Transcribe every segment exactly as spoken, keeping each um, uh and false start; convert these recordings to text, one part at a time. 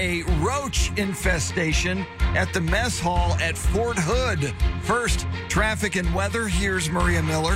a roach infestation at the mess hall at Fort Hood. First, traffic and weather. Here's Maria Miller.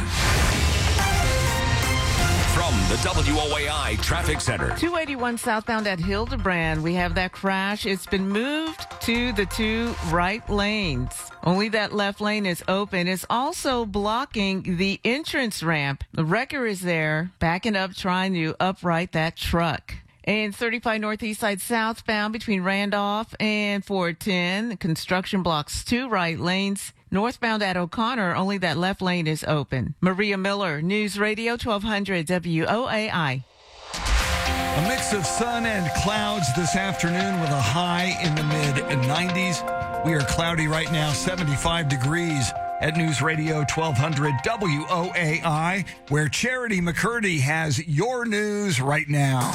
From the W O A I Traffic Center. two eighty-one southbound at Hildebrand. We have that crash. It's been moved to the two right lanes. Only that left lane is open. It's also blocking the entrance ramp. The wrecker is there, backing up, trying to upright that truck. And thirty-five Northeast Side southbound between Randolph and four ten. Construction blocks two right lanes. Northbound at O'Connor, only that left lane is open. Maria Miller, News Radio twelve hundred W O A I. A mix of sun and clouds this afternoon with a high in the mid nineties. We are cloudy right now, seventy-five degrees at News Radio twelve hundred W O A I, where Charity McCurdy has your news right now.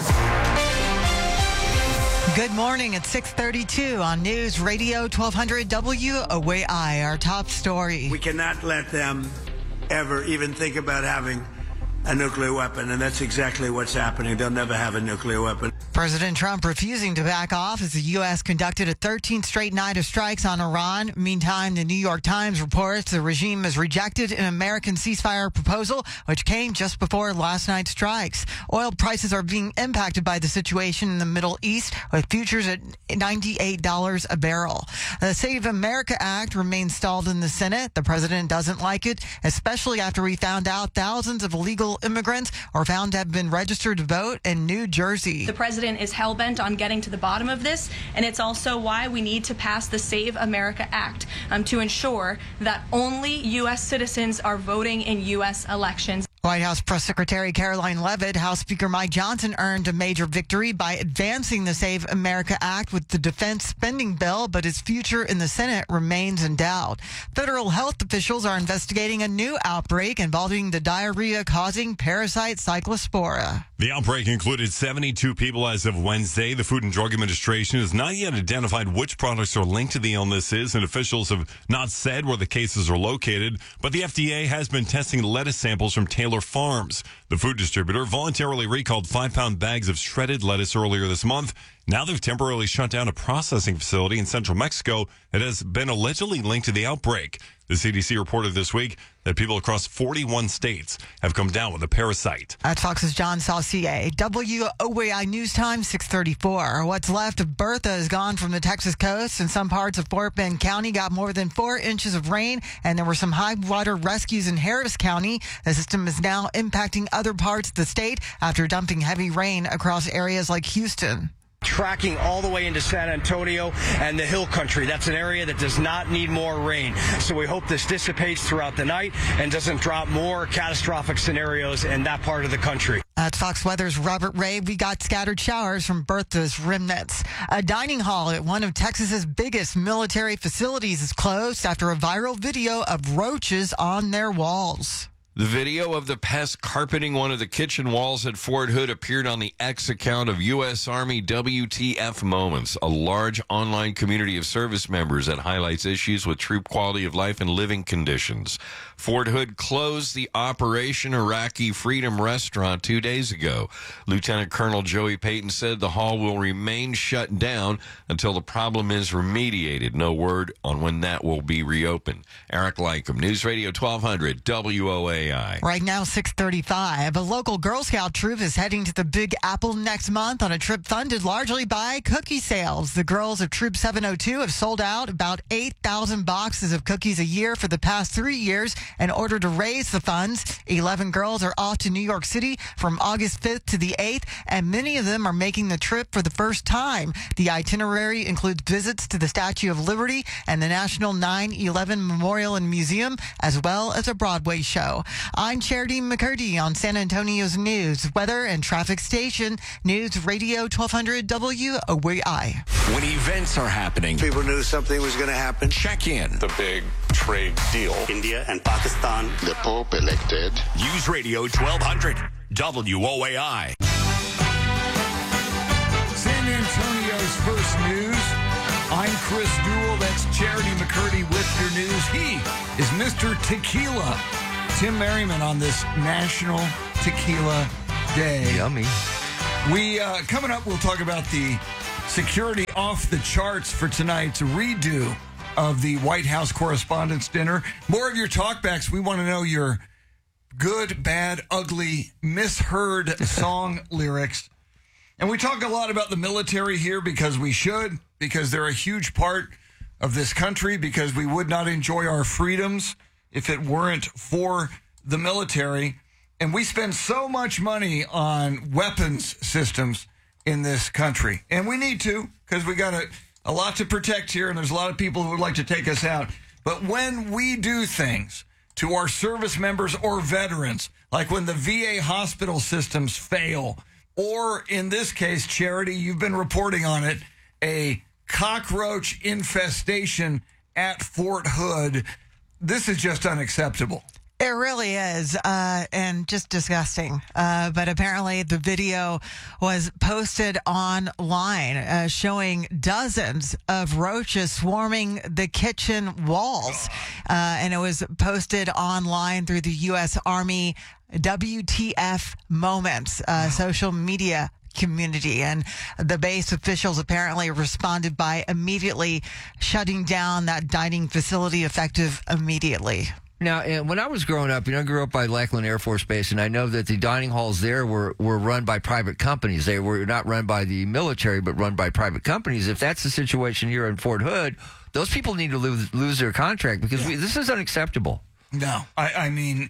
Good morning at six thirty-two on News Radio twelve hundred W O A I. Our top story. We cannot let them ever even think about having a nuclear weapon, and that's exactly what's happening. They'll never have a nuclear weapon. President Trump refusing to back off as the U S conducted a thirteenth straight night of strikes on Iran. Meantime, the New York Times reports the regime has rejected an American ceasefire proposal, which came just before last night's strikes. Oil prices are being impacted by the situation in the Middle East, with futures at ninety-eight dollars a barrel. The Save America Act remains stalled in the Senate. The president doesn't like it, especially after we found out thousands of illegal immigrants are found to have been registered to vote in New Jersey. The president is hell-bent on getting to the bottom of this, and it's also why we need to pass the Save America Act um, to ensure that only U S citizens are voting in U S elections. White House Press Secretary Caroline Leavitt, House Speaker Mike Johnson earned a major victory by advancing the Save America Act with the defense spending bill, but his future in the Senate remains in doubt. Federal health officials are investigating a new outbreak involving the diarrhea-causing parasite Cyclospora. The outbreak included seventy-two people as of Wednesday. The Food and Drug Administration has not yet identified which products are linked to the illnesses, and officials have not said where the cases are located, but the F D A has been testing lettuce samples from Taylor Farms. The food distributor voluntarily recalled five-pound bags of shredded lettuce earlier this month. Now they've temporarily shut down a processing facility in central Mexico that has been allegedly linked to the outbreak. The C D C reported this week that people across forty-one states have come down with the parasite. At Fox's John Saucier, W O A I News Time, six thirty-four. What's left of Bertha is gone from the Texas coast, and some parts of Fort Bend County got more than four inches of rain, and there were some high water rescues in Harris County. The system is now impacting other parts of the state after dumping heavy rain across areas like Houston. Tracking all the way into San Antonio and the hill country. That's an area that does not need more rain. So we hope this dissipates throughout the night and doesn't drop more catastrophic scenarios in that part of the country. At Fox Weather's Robert Ray, we got scattered showers from Bertha's remnants. A dining hall at one of Texas's biggest military facilities is closed after a viral video of roaches on their walls. The video of the pest carpeting one of the kitchen walls at Fort Hood appeared on the X account of U S Army W T F Moments, a large online community of service members that highlights issues with troop quality of life and living conditions. Fort Hood closed the Operation Iraqi Freedom Restaurant two days ago. Lieutenant Colonel Joey Payton said the hall will remain shut down until the problem is remediated. No word on when that will be reopened. Eric Lycum, News Radio twelve hundred W O A I. Right now, six thirty-five. A local Girl Scout troop is heading to the Big Apple next month on a trip funded largely by cookie sales. The girls of Troop seven oh two have sold out about eight thousand boxes of cookies a year for the past three years in order to raise the funds. eleven girls are off to New York City from August fifth to the eighth, and many of them are making the trip for the first time. The itinerary includes visits to the Statue of Liberty and the National nine eleven Memorial and Museum, as well as a Broadway show. I'm Charity McCurdy on San Antonio's news, weather, and traffic station, News Radio twelve hundred W O A I. When events are happening, People knew something was going to happen. check in. The big trade deal. India and Pakistan. The Pope elected. News Radio twelve hundred W O A I. San Antonio's first news. I'm Chris Duell. That's Charity McCurdy with your news. He is Mister Tequila. Tim Merriman on this National Tequila Day. Yummy. We uh, coming up, we'll talk about the Security off the charts for tonight's redo of the White House Correspondents' Dinner. More of your talkbacks. We want to know your good, bad, ugly, misheard song lyrics. And we talk a lot about the military here because we should, because they're a huge part of this country, because we would not enjoy our freedoms if it weren't for the military. And we spend so much money on weapons systems in this country. And we need to, because we got a, a lot to protect here, and there's a lot of people who would like to take us out. But when we do things to our service members or veterans, like when the V A hospital systems fail, or in this case, Charity, you've been reporting on it, a cockroach infestation at Fort Hood. This is just unacceptable. It really is, uh, and just disgusting. Uh, but apparently the video was posted online uh, showing dozens of roaches swarming the kitchen walls. Uh, and it was posted online through the U S Army W T F Moments uh, social media community. And the base officials apparently responded by immediately shutting down that dining facility effective immediately. Now, and when I was growing up, you know, I grew up by Lackland Air Force Base, and I know that the dining halls there were, were run by private companies. They were not run by the military, but run by private companies. If that's the situation here in Fort Hood, those people need to lose, lose their contract because we, this is unacceptable. No, I, I mean,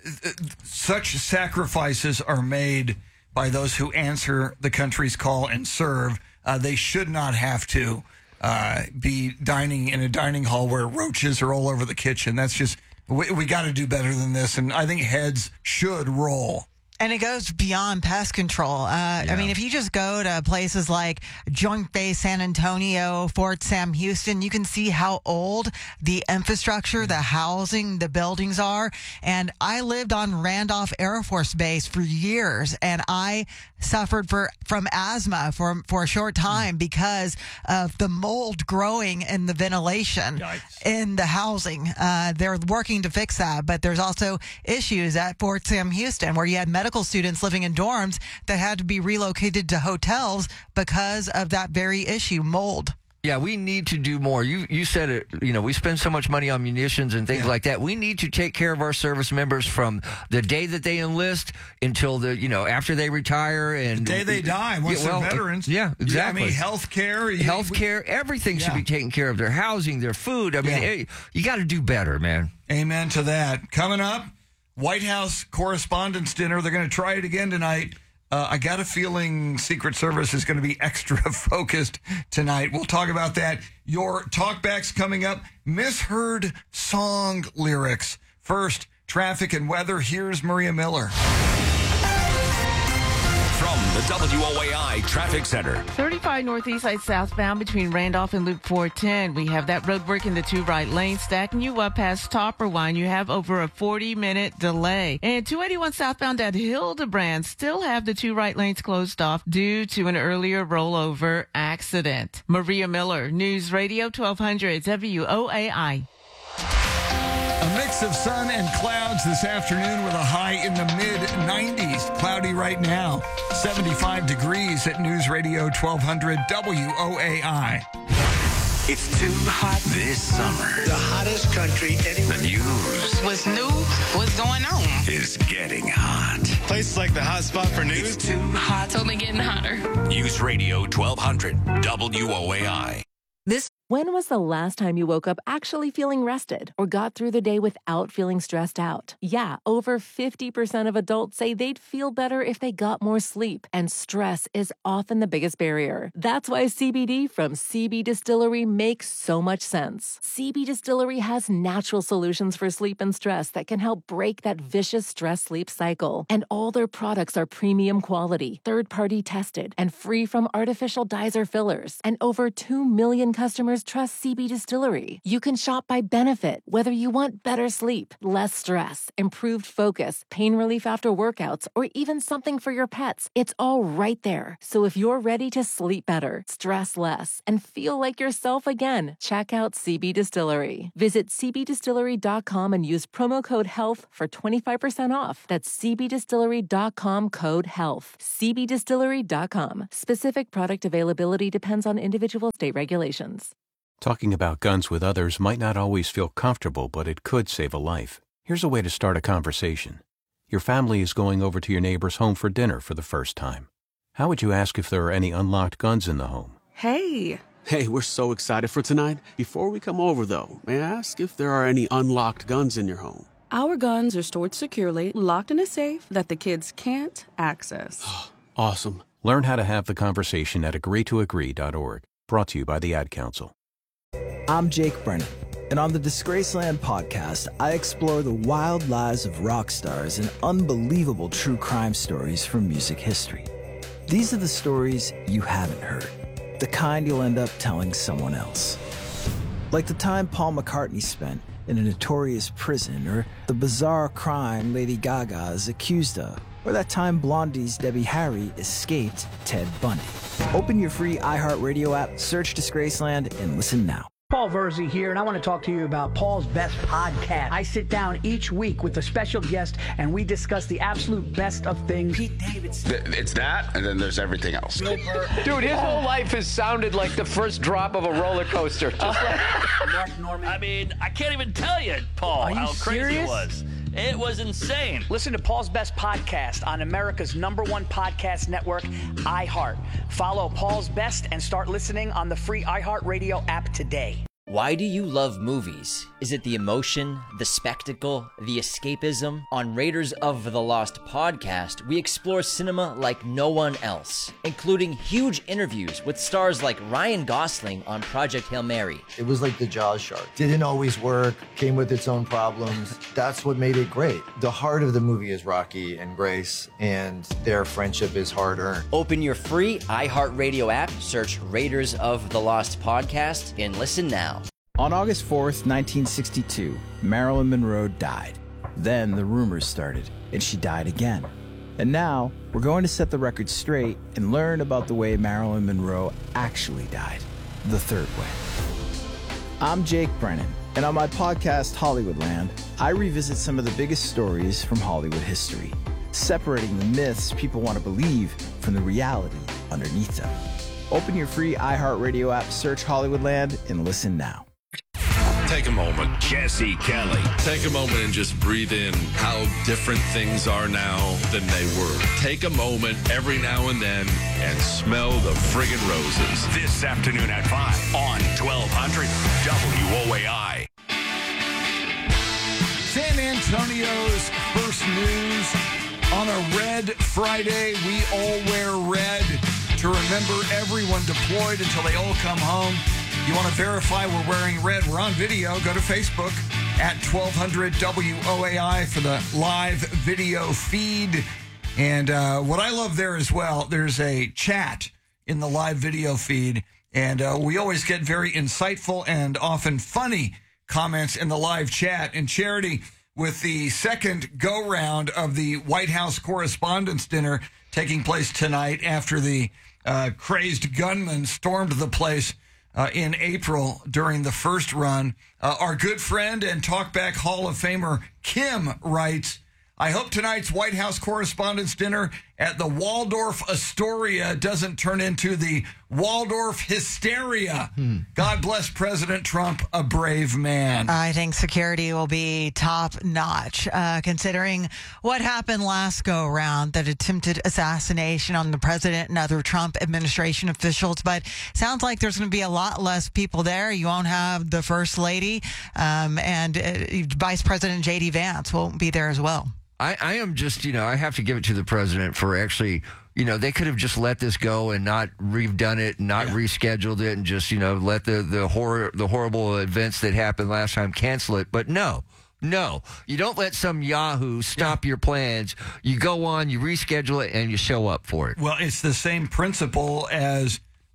such sacrifices are made by those who answer the country's call and serve. Uh, they should not have to uh, be dining in a dining hall where roaches are all over the kitchen. That's just... We, we got to do better than this, and I think heads should roll. And it goes beyond pest control. Uh, yeah. I mean, if you just go to places like Joint Base San Antonio, Fort Sam Houston, you can see how old the infrastructure, the housing, the buildings are. And I lived on Randolph Air Force Base for years, and I suffered for, from asthma for, for a short time because of the mold growing in the ventilation Yikes. in the housing. Uh, they're working to fix that, but there's also issues at Fort Sam Houston where you had medical students living in dorms that had to be relocated to hotels because of that very issue, mold. Yeah, we need to do more. You you said it, you know, we spend so much money on munitions and things yeah. like that. We need to take care of our service members from the day that they enlist until the, you know, after they retire and the day they die, once yeah, well, they're veterans. Yeah, exactly. Yeah, I mean, health care. Health care, everything yeah. should be taken care of. Their housing, their food. I mean, yeah. hey, you got to do better, man. Amen to that. Coming up, White House Correspondents' Dinner. They're going to try it again tonight. Uh, I got a feeling Secret Service is going to be extra focused tonight. We'll talk about that. Your talkbacks coming up. Misheard song lyrics. First, traffic and weather. Here's Maria Miller. From the W O A I Traffic Center. thirty-five Northeast Side southbound between Randolph and Loop four ten. We have that road work in the two right lanes, stacking you up past Topperwine. You have over a forty-minute delay. And two eighty-one southbound at Hildebrand still have the two right lanes closed off due to an earlier rollover accident. Maria Miller, News Radio twelve hundred W O A I. A mix of sun and clouds this afternoon with a high in the mid nineties. Cloudy right now. seventy-five degrees at News Radio twelve hundred W O A I. It's too hot this summer. The hottest country anywhere. The news. What's new? What's going on? Is getting hot. Places like the hot spot for news. It's too hot. It's only getting hotter. News Radio twelve hundred W O A I. This. When was the last time you woke up actually feeling rested or got through the day without feeling stressed out? Yeah, over fifty percent of adults say they'd feel better if they got more sleep, and stress is often the biggest barrier. That's why C B D from C B Distillery makes so much sense. C B Distillery has natural solutions for sleep and stress that can help break that vicious stress-sleep cycle. And all their products are premium quality, third-party tested, and free from artificial dyes or fillers. And over two million customers customers trust C B Distillery. You can shop by benefit, whether you want better sleep, less stress, improved focus, pain relief after workouts, or even something for your pets. It's all right there. So if you're ready to sleep better, stress less, and feel like yourself again, check out C B Distillery. Visit c b distillery dot com and use promo code HEALTH for twenty-five percent off. That's c b distillery dot com code HEALTH. c b distillery dot com. Specific product availability depends on individual state regulations. Talking about guns with others might not always feel comfortable, but it could save a life. Here's a way to start a conversation. Your family is going over to your neighbor's home for dinner for the first time. How would you ask if there are any unlocked guns in the home? Hey. Hey, we're so excited for tonight. Before we come over, though, may I ask if there are any unlocked guns in your home? Our guns are stored securely, locked in a safe that the kids can't access. Awesome. Learn how to have the conversation at agree to agree dot org. Brought to you by the Ad Council. I'm Jake Brennan, and on the Disgraceland podcast, I explore the wild lives of rock stars and unbelievable true crime stories from music history. These are the stories you haven't heard, the kind you'll end up telling someone else. Like the time Paul McCartney spent in a notorious prison, or the bizarre crime Lady Gaga is accused of, or that time Blondie's Debbie Harry escaped Ted Bundy. Open your free iHeartRadio app, search Disgraceland, and listen now. Paul Verzi here, and I want to talk to you about Paul's Best Podcast. I sit down each week with a special guest, and we discuss the absolute best of things. Pete Davidson. It's that, and then there's everything else. Dude, his whole life has sounded like the first drop of a roller coaster. Just like Mark Norman. I mean, I can't even tell you, Paul, how crazy serious? it was. It was insane. Listen to Paul's Best Podcast on America's number one podcast network, iHeart. Follow Paul's Best and start listening on the free iHeartRadio app today. Why do you love movies? Is it the emotion, the spectacle, the escapism? On Raiders of the Lost podcast, we explore cinema like no one else, including huge interviews with stars like Ryan Gosling on Project Hail Mary. It was like the Jaws shark. Didn't always work, came with its own problems. That's what made it great. The heart of the movie is Rocky and Grace, and their friendship is hard-earned. Open your free iHeartRadio app, search Raiders of the Lost podcast, and listen now. On August fourth, nineteen sixty-two, Marilyn Monroe died. Then the rumors started, and she died again. And now, we're going to set the record straight and learn about the way Marilyn Monroe actually died, the third way. I'm Jake Brennan, and on my podcast, Hollywoodland, I revisit some of the biggest stories from Hollywood history, separating the myths people want to believe from the reality underneath them. Open your free iHeartRadio app, search Hollywoodland, and listen now. Take a moment. Jesse Kelly. Take a moment and just breathe in how different things are now than they were. Take a moment every now and then and smell the friggin' roses. This afternoon at five on twelve hundred W O A I. San Antonio's first news on a red Friday. We all wear red to remember everyone deployed until they all come home. You want to verify we're wearing red? We're on video. Go to Facebook at twelve hundred W O A I for the live video feed. And uh, what I love there as well, there's a chat in the live video feed. And uh, we always get very insightful and often funny comments in the live chat. And Charity, with the second go-round of the White House Correspondents' Dinner taking place tonight after the uh, crazed gunman stormed the place Uh, in April during the first run. Uh, our good friend and Talkback Hall of Famer Kim writes, I hope tonight's White House Correspondents' Dinner at the Waldorf Astoria doesn't turn into the Waldorf Hysteria. Hmm. God bless President Trump, a brave man. I think security will be top notch, uh, considering what happened last go around, that attempted assassination on the president and other Trump administration officials. But sounds like there's going to be a lot less people there. You won't have the First Lady, um, and uh, Vice President J D Vance won't be there as well. I, I am just, you know, I have to give it to the president for actually, you know, they could have just let this go and not redone it and not yeah. rescheduled it and just, you know, let the, the horror, the horrible events that happened last time cancel it. But no, no, you don't let some Yahoo stop yeah. your plans. You go on, you reschedule it, and you show up for it. Well, it's the same principle as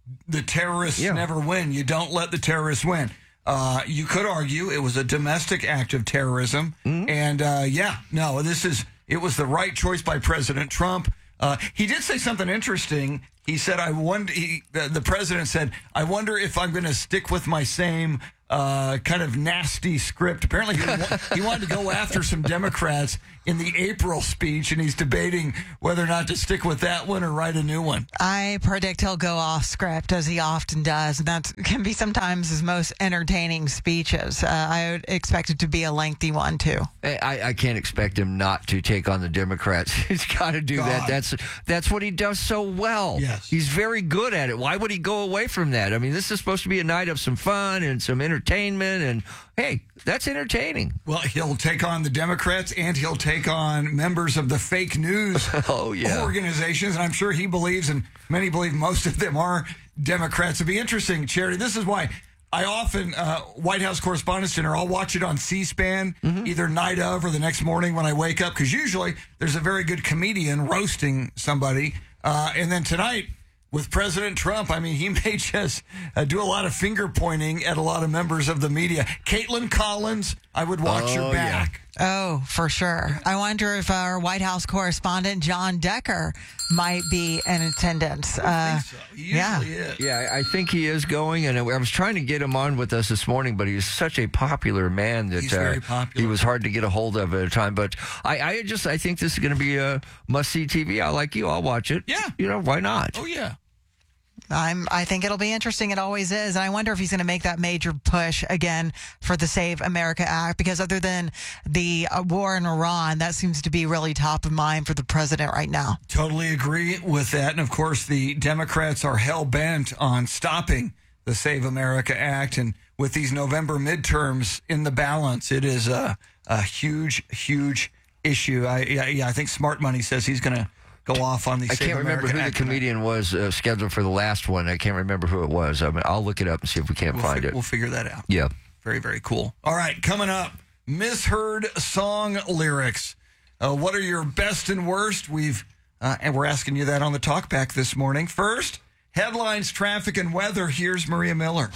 the terrorists Yeah. never win. You don't let the terrorists win. Uh, you could argue it was a domestic act of terrorism. Mm-hmm. And uh, yeah, no, this is, it was the right choice by President Trump. Uh, he did say something interesting. He said, I wonder, he, the, the president said, I wonder if I'm going to stick with my same uh, kind of nasty script. Apparently, he, wa- he wanted to go after some Democrats in the April speech, and he's debating whether or not to stick with that one or write a new one. I predict he'll go off script, as he often does, and that can be sometimes his most entertaining speeches. Uh, I would expect it to be a lengthy one, too. I, I can't expect him not to take on the Democrats. He's got to do God. that. That's that's what he does so well. Yes. He's very good at it. Why would he go away from that? I mean, this is supposed to be a night of some fun and some entertainment, and hey, that's entertaining. Well, he'll take on the Democrats, and he'll take on members of the fake news oh, yeah. organizations, and I'm sure he believes, and many believe most of them are Democrats. It'd be interesting, Charity. This is why I often, uh, White House Correspondents' Dinner, I'll watch it on C-SPAN, Mm-hmm. either night of or the next morning when I wake up, because usually there's a very good comedian roasting somebody. Uh, and then tonight, with President Trump, I mean, he may just uh, do a lot of finger pointing at a lot of members of the media. Caitlin Collins, I would watch Oh, your back. Oh, for sure. I wonder if our White House correspondent, John Decker, might be in attendance. I think so. He yeah. usually is. Yeah, I think he is going, and I was trying to get him on with us this morning, but he's such a popular man that He's very uh, popular. he was hard to get a hold of at a time. But I, I just I think this is going to be a must-see T V. I like you. I'll watch it. Yeah. You know, why not? Oh, yeah. I'm, I think it'll be interesting. It always is. And I wonder if he's going to make that major push again for the Save America Act, because other than the uh, war in Iran, that seems to be really top of mind for the president right now. Totally agree with that. And of course, the Democrats are hell bent on stopping the Save America Act. And with these November midterms in the balance, it is a, a huge, huge issue. I, yeah, yeah, I think Smart Money says he's going to go off on the I Save can't remember America who the Act comedian was uh, scheduled for the last one. I can't remember who it was. I mean, I'll look it up and see if we can't We'll find fi- it. We'll figure that out. Yeah. Very, very cool. All right, coming up, misheard song lyrics. Uh, what are your best and worst? We've uh, and we're asking you that on the talkback this morning. First, headlines, traffic, and weather. Here's Maria Miller.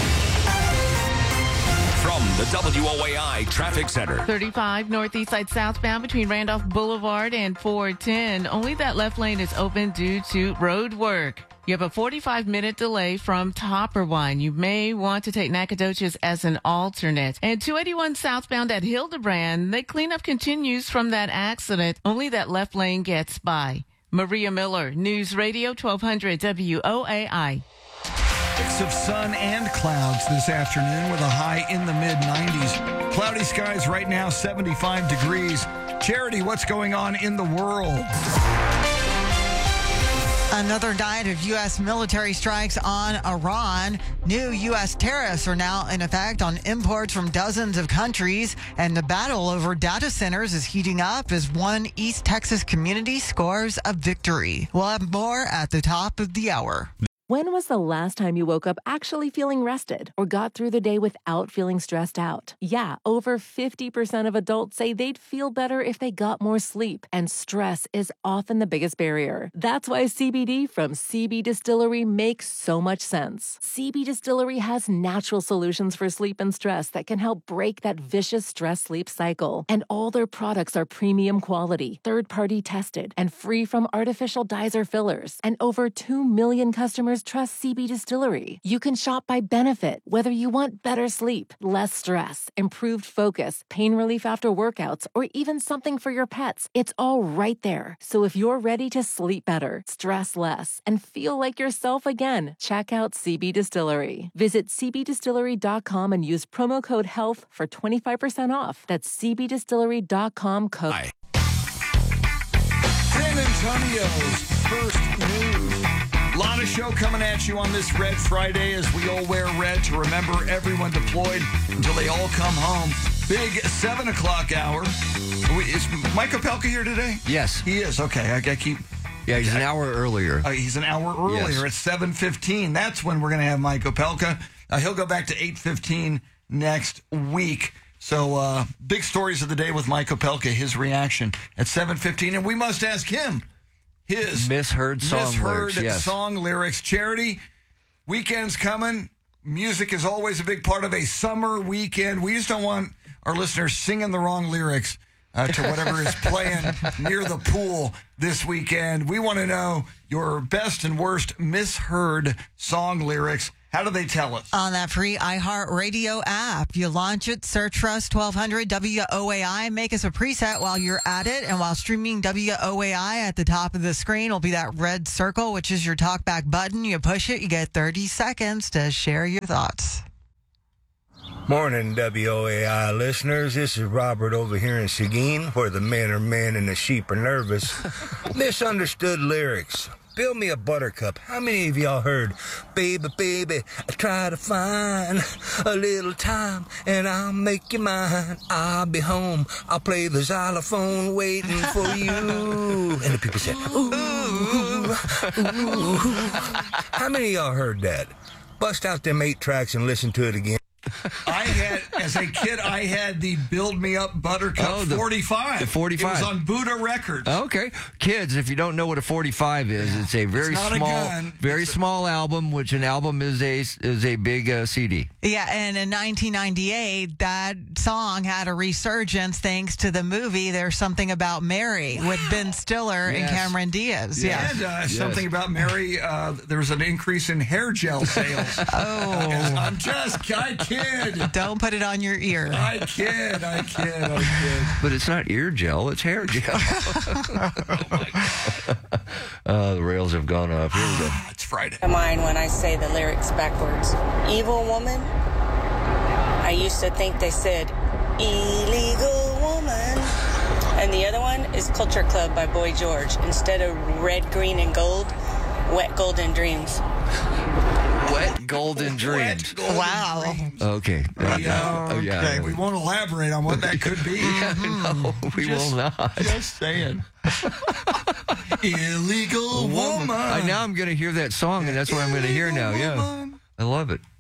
From the W O A I Traffic Center. thirty-five northeast side southbound between Randolph Boulevard and four ten. Only that left lane is open due to road work. You have a forty-five minute delay from Topperwine. You may want to take Nacogdoches as an alternate. And two eighty-one southbound at Hildebrand, the cleanup continues from that accident. Only that left lane gets by. Maria Miller, News Radio twelve hundred W O A I. Mix of sun and clouds this afternoon with a high in the mid nineties. Cloudy skies right now, seventy-five degrees. Charity, what's going on in the world? Another night of U S military strikes on Iran. New U S tariffs are now in effect on imports from dozens of countries, and the battle over data centers is heating up as one East Texas community scores a victory. We'll have more at the top of the hour. When was the last time you woke up actually feeling rested or got through the day without feeling stressed out? Yeah, over fifty percent of adults say they'd feel better if they got more sleep, and stress is often the biggest barrier. That's why C B D from C B Distillery makes so much sense. C B Distillery has natural solutions for sleep and stress that can help break that vicious stress-sleep cycle. And all their products are premium quality, third-party tested, and free from artificial dyes or fillers. And over two million customers trust C B Distillery. You can shop by benefit, whether you want better sleep, less stress, improved focus, pain relief after workouts, or even something for your pets. It's all right there. So if you're ready to sleep better, stress less, and feel like yourself again, check out C B Distillery. Visit c b distillery dot com and use promo code HEALTH for twenty-five percent off. That's c b distillery dot com code. Hi. San Antonio's first news. A lot of show coming at you on this Red Friday as we all wear red to remember everyone deployed until they all come home. Big seven o'clock hour. Is Mike Opelka here today? Yes. He is. Okay. I, I keep... Yeah, he's an hour earlier. Uh, he's an hour earlier. Yes. It's seven fifteen. That's when we're going to have Mike Opelka. Uh, he'll go back to eight fifteen next week. So uh, big stories of the day with Mike Opelka, his reaction at seven fifteen. And we must ask him his misheard song misheard lyrics. Yes. song lyrics. Charity, Weekend's coming. Music is always a big part of a summer weekend. We just don't want our listeners singing the wrong lyrics uh, to whatever is playing near the pool this weekend. We want to know your best and worst misheard song lyrics. How do they tell us? On that free iHeartRadio app. You launch it, search for us, twelve hundred W O A I, make us a preset while you're at it. And while streaming W O A I, at the top of the screen will be that red circle, which is your talkback button. You push it, you get thirty seconds to share your thoughts. Morning, W O A I listeners. This is Robert over here in Seguin, where the men are men and the sheep are nervous. Misunderstood lyrics. Build me a buttercup. How many of y'all heard, baby, baby, I try to find a little time and I'll make you mine. I'll be home. I'll play the xylophone waiting for you. And the people said, ooh, ooh. How many of y'all heard that? Bust out them eight tracks and listen to it again. I had, as a kid, I had the Build Me Up Buttercup Oh, the- forty-five. the forty-five. It was on Buddha Records. Okay. Kids, if you don't know what a forty-five is, it's a very It's not a small gun. very small album, which an album is a is a big uh, C D. Yeah, and in nineteen ninety-eight, that song had a resurgence thanks to the movie There's Something About Mary with Ben Stiller and Yes. Cameron Diaz. Yeah. And uh, something about Mary, uh, there was an increase in hair gel sales. Oh. I'm just, I kid. Don't put it on your ear. I kid, I kid, I kid. But it's not ear gel, it's hair gel. uh, the rails have gone off. Here we go. It's Friday. Mine when I say the lyrics backwards. Evil woman. I used to think they said illegal woman. And the other one is Culture Club by Boy George. Instead of red, green, and gold, wet golden dreams. Wet golden dreams. Wow. Okay. Uh, Yeah, oh, yeah. okay, we won't elaborate on what that could be. No, we Just- will not. Just saying. Illegal woman. I, now I'm going to hear that song, and that's what I'm going to hear now. Yeah. I love it.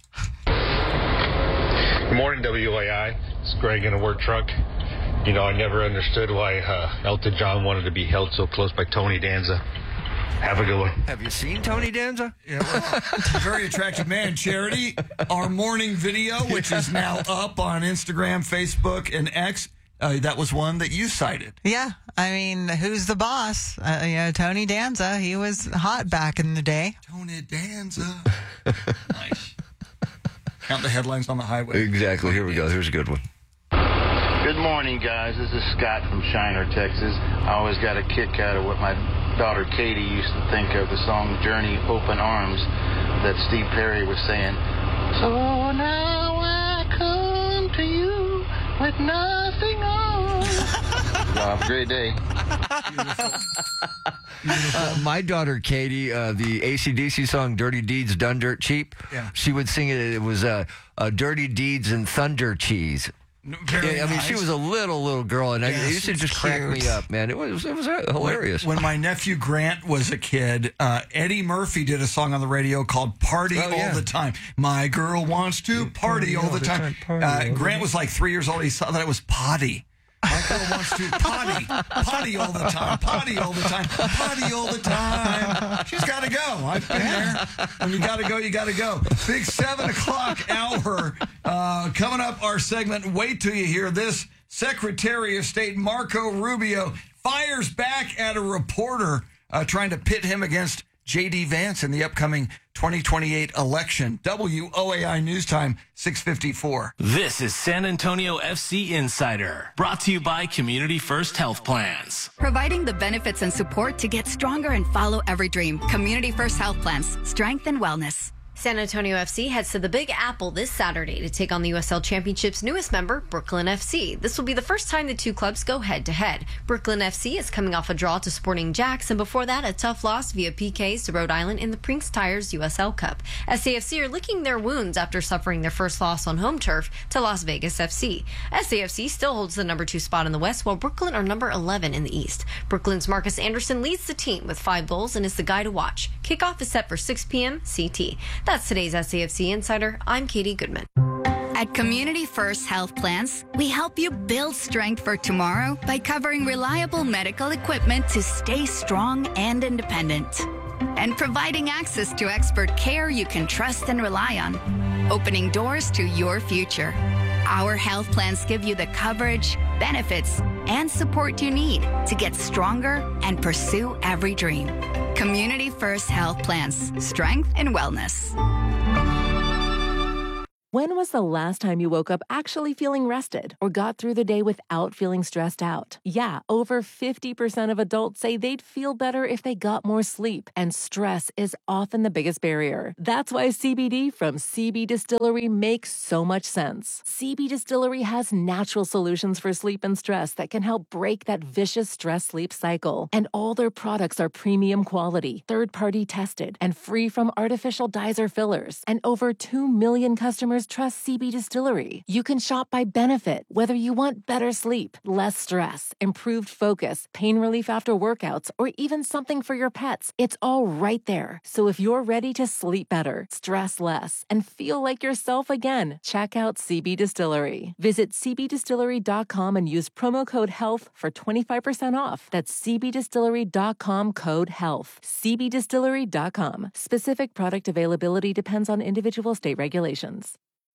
Good morning, W A I. It's Greg in a work truck. You know, I never understood why uh, Elton John wanted to be held so close by Tony Danza. Have a good one. Have you seen Tony Danza? Yeah, well, very attractive man. Charity, our morning video, which is now up on Instagram, Facebook, and X, uh, that was one that you cited. Yeah, I mean, who's the boss? Uh, you know, Tony Danza. He was hot back in the day. Tony Danza. Nice. Count the headlines on the highway. Exactly. Here we go. Here's a good one. Good morning, guys. This is Scott from Shiner, Texas. I always got a kick out of what my daughter Katie used to think of the song Journey, Open Arms that Steve Perry was saying. So now I come to you with nothing on. Y'all have a great day. Uh, my daughter Katie, uh, the A C D C song "Dirty Deeds Done Dirt Cheap," Yeah. she would sing it. It was uh, uh, "Dirty Deeds and Thunder Cheese." Very Yeah, I mean, nice. she was a little little girl, and I, Yes, it used to it's just crack cute. me up, man. It was it was uh, hilarious. When, when my nephew Grant was a kid, uh, Eddie Murphy did a song on the radio called Party Oh, All yeah. the Time. My girl wants to party all the time. Uh, Grant was like three years old. He saw that it was potty. My girl wants to potty, potty all the time, potty all the time, potty all the time. She's got to go. I've been there. When you got to go, you got to go. Big seven o'clock hour uh, coming up. Our segment. Wait till you hear this. Secretary of State Marco Rubio fires back at a reporter uh, trying to pit him against J D Vance in the upcoming twenty twenty-eight election. W O A I News Time, six fifty-four. This is San Antonio F C Insider, brought to you by Community First Health Plans. Providing the benefits and support to get stronger and follow every dream. Community First Health Plans. Strength and wellness. San Antonio F C heads to the Big Apple this Saturday to take on the U S L Championship's newest member, Brooklyn F C. This will be the first time the two clubs go head-to-head. Brooklyn F C is coming off a draw to Sporting Jacks, and before that, a tough loss via P Ks to Rhode Island in the Brinks Tires U S L Cup. S A F C are licking their wounds after suffering their first loss on home turf to Las Vegas F C. S A F C still holds the number two spot in the West, while Brooklyn are number eleven in the East. Brooklyn's Marcus Anderson leads the team with five goals and is the guy to watch. Kickoff is set for six p.m. C T. That's today's S A F C Insider. I'm Katie Goodman. At Community First Health Plans, we help you build strength for tomorrow by covering reliable medical equipment to stay strong and independent. and providing access to expert care you can trust and rely on, opening doors to your future. Our health plans give you the coverage, benefits, and support you need to get stronger and pursue every dream. Community First Health Plans, strength and wellness. When was the last time you woke up actually feeling rested or got through the day without feeling stressed out? Yeah, over fifty percent of adults say they'd feel better if they got more sleep, and stress is often the biggest barrier. That's why C B D from C B Distillery makes so much sense. C B Distillery has natural solutions for sleep and stress that can help break that vicious stress-sleep cycle. And all their products are premium quality, third-party tested, and free from artificial dyes or fillers. And over two million customers trust C B Distillery. You can shop by benefit, whether you want better sleep, less stress, improved focus, pain relief after workouts, or even something for your pets. It's all right there. So if you're ready to sleep better, stress less, and feel like yourself again, check out C B Distillery. Visit c b distillery dot com and use promo code HEALTH for twenty-five percent off. That's c b distillery dot com code HEALTH. c b distillery dot com. Specific product availability depends on individual state regulations.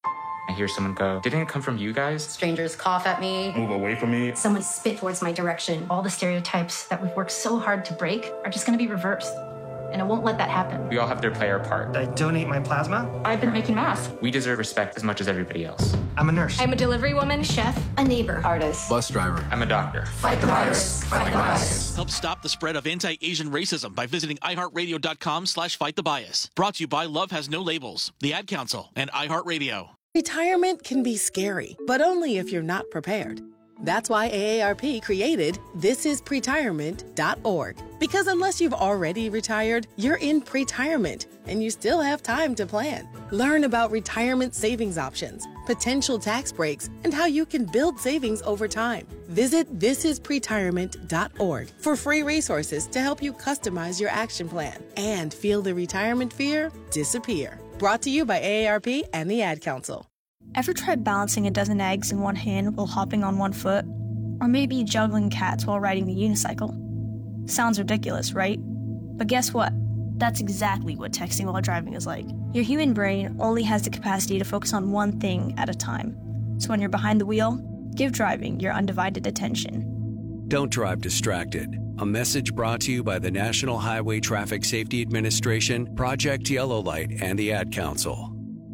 I hear someone go, didn't it come from you guys? Strangers cough at me. Move away from me. Someone spit towards my direction. All the stereotypes that we've worked so hard to break are just going to be reversed. And I won't let that happen. We all have to play our part. I donate my plasma. I've been making masks. We deserve respect as much as everybody else. I'm a nurse. I'm a delivery woman, chef, a neighbor, artist, bus driver. I'm a doctor. Fight the virus. Fight the bias. Help stop the spread of anti-Asian racism by visiting iHeartRadio.com slash fight the bias. Brought to you by Love Has No Labels, the Ad Council, and iHeartRadio. Retirement can be scary, but only if you're not prepared. That's why A A R P created this is pretirement dot org. Because unless you've already retired, you're in pretirement, and you still have time to plan. Learn about retirement savings options, potential tax breaks, and how you can build savings over time. Visit this is pretirement dot org for free resources to help you customize your action plan and feel the retirement fear disappear. Brought to you by A A R P and the Ad Council. Ever tried balancing a dozen eggs in one hand while hopping on one foot? Or maybe juggling cats while riding the unicycle? Sounds ridiculous, right? But guess what? That's exactly what texting while driving is like. Your human brain only has the capacity to focus on one thing at a time. So when you're behind the wheel, give driving your undivided attention. Don't drive distracted. A message brought to you by the National Highway Traffic Safety Administration, Project Yellow Light, and the Ad Council.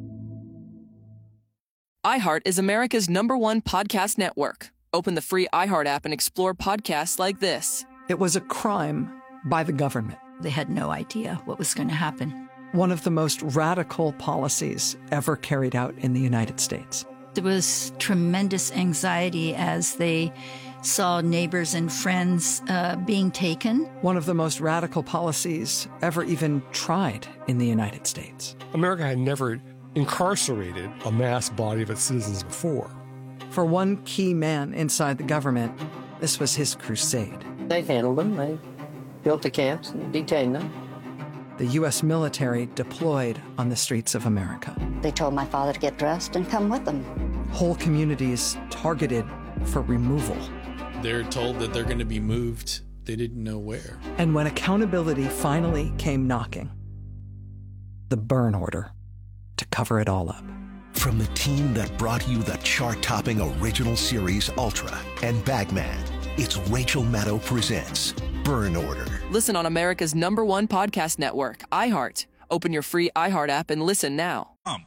iHeart is America's number one podcast network. Open the free iHeart app and explore podcasts like this. It was a crime by the government. They had no idea what was going to happen. One of the most radical policies ever carried out in the United States. There was tremendous anxiety as they saw neighbors and friends uh, being taken. One of the most radical policies ever even tried in the United States. America had never incarcerated a mass body of its citizens before. For one key man inside the government, this was his crusade. They handled them. They built the camps and detained them. The U S military deployed on the streets of America. They told my father to get dressed and come with them. Whole communities targeted for removal. They're told that they're going to be moved. They didn't know where. And when accountability finally came knocking, the burn order to cover it all up. From the team that brought you the chart-topping original series Ultra and Bagman, it's Rachel Maddow presents Burn Order. Listen on America's number one podcast network, iHeart. Open your free iHeart app and listen now. Um.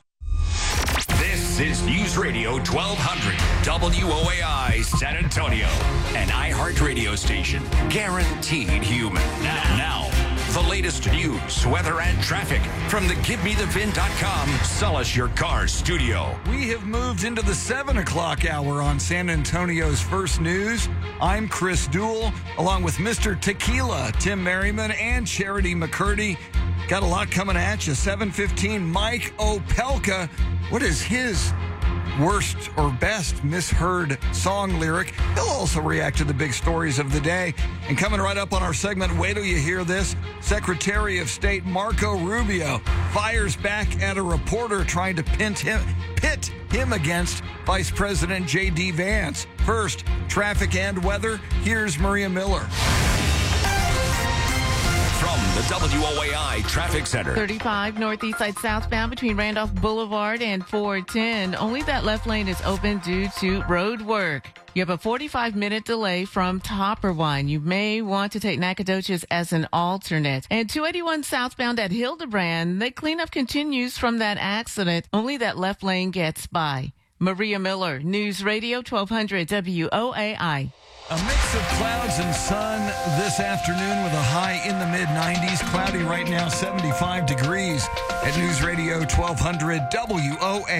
This is News Radio twelve hundred W O A I San Antonio, an iHeart radio station guaranteed human. Now, now. The latest news, weather, and traffic from the Give Me The Vin dot com Sell Us Your Car studio. We have moved into the seven o'clock hour on San Antonio's First News. I'm Chris Duell, along with Mister Tequila, Tim Merriman, and Charity McCurdy. Got a lot coming at you. seven fifteen, Mike Opelka. What is his worst or best misheard song lyric? He'll also react to the big stories of the day. And coming right up on our segment, wait till you hear this. Secretary of State Marco Rubio fires back at a reporter trying to pit him, pit him against Vice President J D. Vance. First, traffic and weather. Here's Maria Miller. From the W O A I Traffic Center. thirty-five northeast side southbound between Randolph Boulevard and four ten. Only that left lane is open due to road work. You have a forty-five minute delay from Topperwine. You may want to take Nacogdoches as an alternate. And two eighty-one southbound at Hildebrand, the cleanup continues from that accident. Only that left lane gets by. Maria Miller, News Radio twelve hundred W O A I. A mix of clouds and sun this afternoon with a high in the mid nineties. Cloudy right now, seventy-five degrees at News Radio twelve hundred W O A.